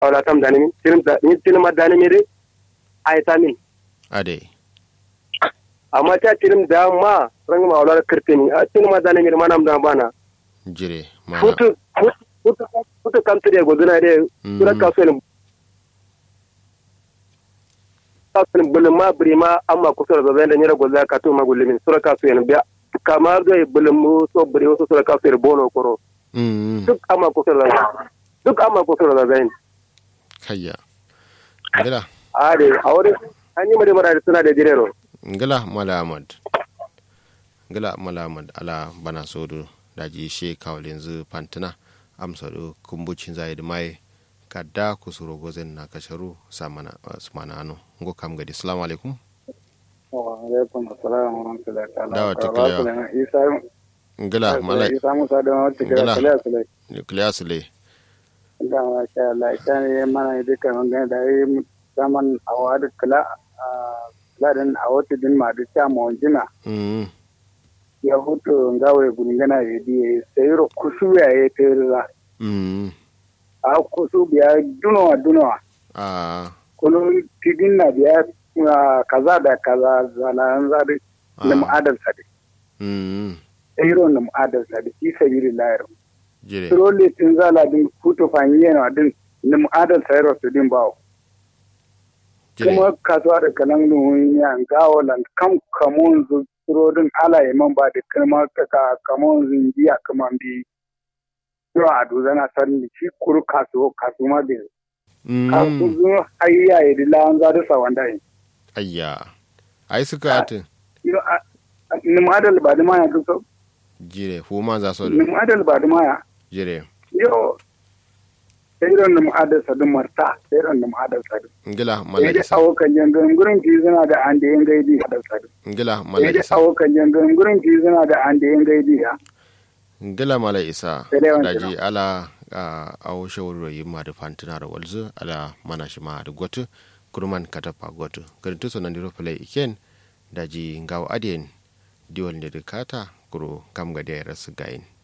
awla tam dani min tirim da ni tinma dani mi de ay tamin ade amma ta tirim da ma rang ma awla kirtini tinma dani mi manam da bana jire mana futu kam tire go duna de sura ka so ne kafin bulma brima amma kusur da zai da nyira goza ka to magulimin sura ka so ne biya kamar da bulmu so buri so sura ka so bono koro duk amma kusur da zai kayya ngala ade awre anyi mare mara suna da jirero ngala malamad ala bana sodu daji she kawlenzu pantana amsado kumbucin zai da mai kadda kusuro gozen na kasharu samana sumana ano ngo kam gadi assalamu alaikum wa alaikum assalam wa rahmatullahi dawa tikla isa ngala mala isa musa da wata kila sule da masha Allah sai mana duka wanda da yi zaman awad kala ladan awati din ma da ta mu jina ya hutu ngawe gungana yedi sayro kusu ya yeterra a kusu biya dunowa kuno tidin na biya kaza da kaza zalan zari na mu'adal sadi sayro na mu'adal sadi fi sabilillah role tin zala din hutu fanye na din na mu'adal sayro su din bawo kuma kasuwa da kanan nuhun ya gawo lan kam kamun zu rodin ala yaman ba da kalma ka kamun zingiya kaman bi zuwa a dozana sarni shi kuru kasu ma bi kasu zuwa ayya ya dila an za da sawan dai ayya ai suka ati ni madal ba da maya kuso jire fu ma za so ni madal ba da maya jire yo irin da mu'adar sadin marta irin da mu'adar sadin ngila malaka sai awokan jangan gurin ki suna da ande yan gaidi hadar sadin ngila malaka sai awokan jangan gurin ki suna da ande yan gaidi ya ngila malaka isa daji ala a shawar yi ma da fantina da walzu ala mana shi ma da gotu kurman katafa gotu garin to sonan diro play iken daji ngawo adien diwol ne da kata kuro kam ga da rasu gain